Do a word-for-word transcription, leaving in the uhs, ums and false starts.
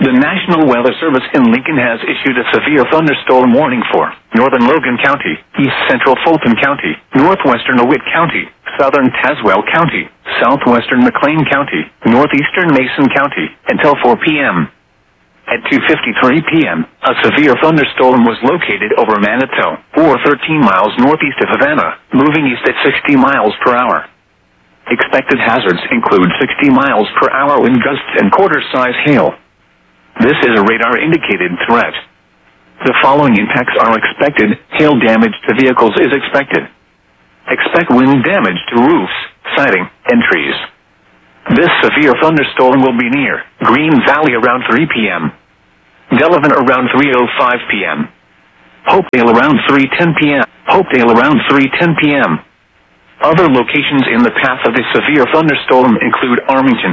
The National Weather Service in Lincoln has issued a severe thunderstorm warning for northern Logan County, east central Fulton County, northwestern DeWitt County, southern Tazewell County, southwestern McLean County, northeastern Mason County, until four p m At two fifty-three p m, a severe thunderstorm was located over Manitou, or thirteen miles northeast of Havana, moving east at sixty miles per hour. Expected hazards include sixty miles per hour wind gusts and quarter-size hail. This is a radar-indicated threat. The following impacts are expected. Hail damage to vehicles is expected. Expect wind damage to roofs, siding, and trees. This severe thunderstorm will be near Green Valley around three p m Delavan around three oh five p m Hopedale around three ten p m Hopedale around three ten p m Other locations in the path of the severe thunderstorm include Armington,